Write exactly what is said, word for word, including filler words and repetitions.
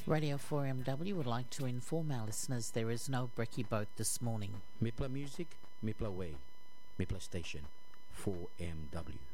Radio four M W would like to inform our listeners there is no brekkie boat this morning. Mipla Music, Mipla Way, Mipla Station, four M W.